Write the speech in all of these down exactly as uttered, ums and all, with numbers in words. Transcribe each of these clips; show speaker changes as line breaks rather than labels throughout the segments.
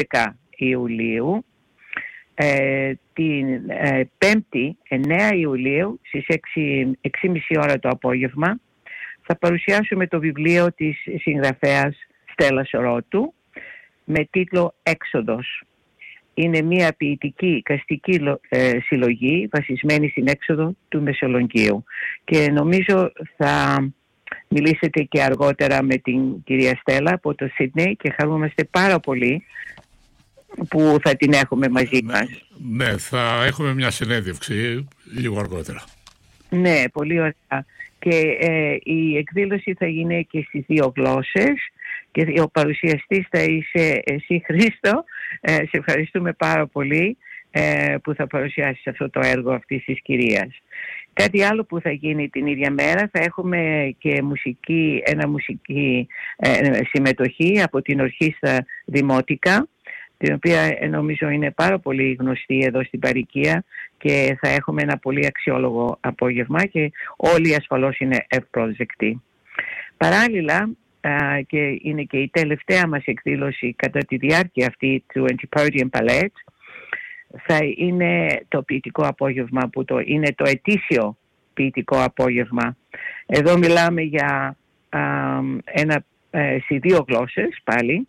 δέκα Ιουλίου. Ε, την ε, Πέμπτη εννέα Ιουλίου στις έξι και μισή ώρα το απόγευμα θα παρουσιάσουμε το βιβλίο της συγγραφέας Στέλλας Σορότου με τίτλο «Έξοδος». Είναι μια ποιητική εικαστική ε, συλλογή βασισμένη στην έξοδο του Μεσολογγίου και νομίζω θα μιλήσετε και αργότερα με την κυρία Στέλλα από το Σίδνεϊ και χαρούμαστε πάρα πολύ που θα την έχουμε μαζί
ναι,
μας.
Ναι, θα έχουμε μια συνέντευξη λίγο αργότερα.
Ναι, πολύ ωραία. Και ε, η εκδήλωση θα γίνει και στις δύο γλώσσες και ο παρουσιαστής θα είσαι εσύ, Χρήστο. Ε, σε ευχαριστούμε πάρα πολύ ε, που θα παρουσιάσεις αυτό το έργο αυτής της κυρίας. Κάτι άλλο που θα γίνει την ίδια μέρα, θα έχουμε και μουσική, ένα μουσική ε, συμμετοχή από την Ορχήστρα Δημότικα, την οποία νομίζω είναι πάρα πολύ γνωστή εδώ στην παροικία και θα έχουμε ένα πολύ αξιόλογο απόγευμα και όλοι ασφαλώς είναι ευπρόσδεκτοι. Παράλληλα, α, και είναι και η τελευταία μας εκδήλωση κατά τη διάρκεια αυτή του Antipodium Ballet, θα είναι το ποιητικό απόγευμα που το, είναι το ετήσιο ποιητικό απόγευμα. Εδώ μιλάμε για α, ένα σε δύο γλώσσες πάλι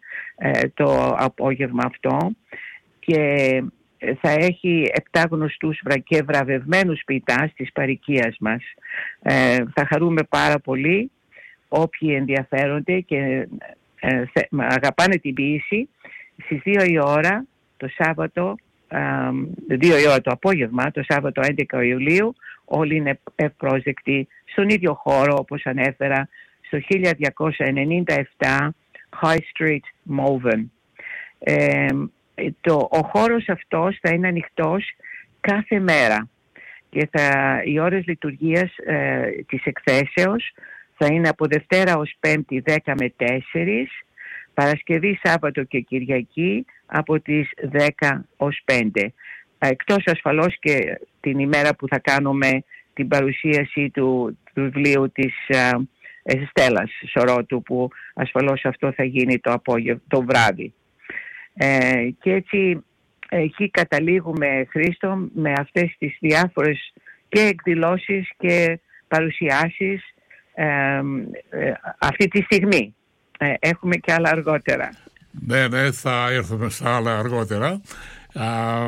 το απόγευμα αυτό και θα έχει επτά γνωστούς και βραβευμένους ποιητάς της παροικίας μας. Ε, θα χαρούμε πάρα πολύ όποιοι ενδιαφέρονται και ε, θε, αγαπάνε την ποίηση. Στις δύο η ώρα το Σάββατο, δύο η ώρα το απόγευμα, το Σάββατο έντεκα Ιουλίου, όλοι είναι ευπρόσδεκτοι στον ίδιο χώρο όπως ανέφερα, στο χίλια διακόσια ενενήντα επτά High Street, Malvern. Ε, το, ο χώρος αυτός θα είναι ανοιχτός κάθε μέρα και θα, οι ώρες λειτουργίας ε, της εκθέσεως θα είναι από Δευτέρα ως Πέμπτη δέκα με τέσσερα, Παρασκευή, Σάββατο και Κυριακή από τις δέκα ως πέντε. Εκτός ασφαλώς και την ημέρα που θα κάνουμε την παρουσίαση του, του βιβλίου της ε, Στέλλας Σορότου, που ασφαλώς αυτό θα γίνει το, απόγευ, το βράδυ. Ε, και έτσι εκεί καταλήγουμε, Χρήστο, με αυτές τις διάφορες και εκδηλώσεις και παρουσιάσεις ε, ε, αυτή τη στιγμή. Ε, έχουμε και άλλα αργότερα.
Ναι, ναι, θα έρθουμε στα άλλα αργότερα. Α,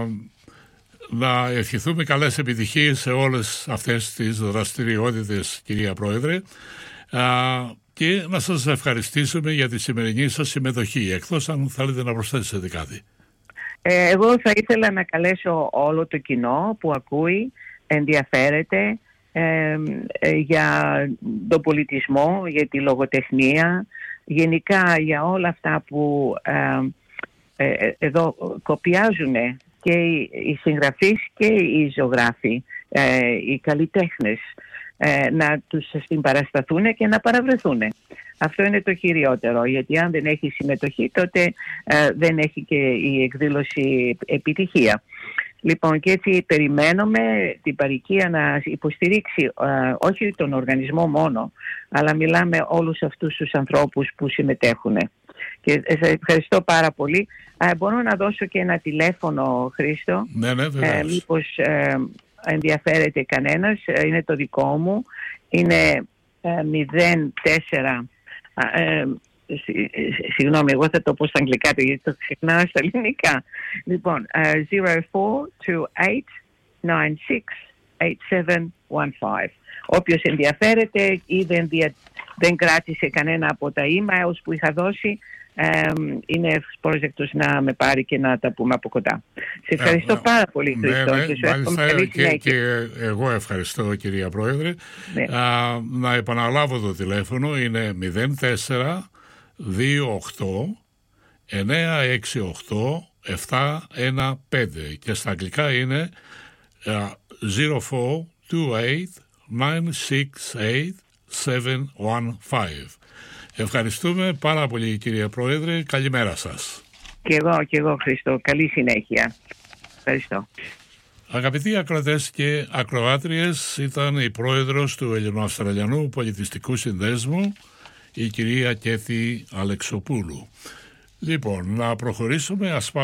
να ευχηθούμε καλές επιτυχίες σε όλες αυτές τις δραστηριότητες, κυρία Πρόεδρε, α, και να σας ευχαριστήσουμε για τη σημερινή σας συμμετοχή, εκτός αν θέλετε να προσθέσετε κάτι.
Ε, εγώ θα ήθελα να καλέσω όλο το κοινό που ακούει, ενδιαφέρεται ε, ε, για τον πολιτισμό, για τη λογοτεχνία, γενικά για όλα αυτά που ε, ε, εδώ κοπιάζουν και οι συγγραφείς και οι ζωγράφοι, ε, οι καλλιτέχνες, ε, να τους συμπαρασταθούν και να παραβρεθούν. Αυτό είναι το χειριότερο, γιατί αν δεν έχει συμμετοχή τότε ε, δεν έχει και η εκδήλωση επιτυχία. Λοιπόν, και έτσι περιμένουμε την παροικία να υποστηρίξει ε, όχι τον οργανισμό μόνο, αλλά μιλάμε όλους αυτούς τους ανθρώπους που συμμετέχουν. Και σας ευχαριστώ πάρα πολύ. Ε, μπορώ να δώσω και ένα τηλέφωνο, Χρήστο.
Ναι, ναι, βεβαίως. Ε,
μήπως ε, ενδιαφέρεται κανένας. Ε, είναι το δικό μου. Είναι ε, μηδέν τέσσερα... Ε, Συγγνώμη, εγώ θα το πω στα αγγλικά γιατί το ξεχνάω στα ελληνικά. Λοιπόν, zero four two eight nine six eight seven one five. Όποιος ενδιαφέρεται ή δεν, δια, δεν κράτησε κανένα από τα emails που είχα δώσει, ε, είναι ευπρόσδεκτος να με πάρει και να τα πούμε από κοντά. Σε ευχαριστώ ε, πάρα πολύ, Χρήστο.
Ναι, ναι, και, μάλιστα, και, και εγώ ευχαριστώ, κυρία Πρόεδρε. Ναι. Α, να επαναλάβω το τηλέφωνο, είναι μηδέν τέσσερα δύο οκτώ εννιά έξι οκτώ επτά ένα πέντε και στα αγγλικά είναι zero four two eight nine six eight seven one five. Ευχαριστούμε πάρα πολύ, κυρία Πρόεδρε. Καλημέρα σας.
Και εγώ, και εγώ, Χριστό. Καλή συνέχεια. Ευχαριστώ.
Αγαπητοί ακροατές και ακροάτριες, ήταν η πρόεδρος του Ελληνοαυστραλιανού Πολιτιστικού Συνδέσμου, η κυρία Κέθη Αλεξοπούλου. Λοιπόν, να προχωρήσουμε, ας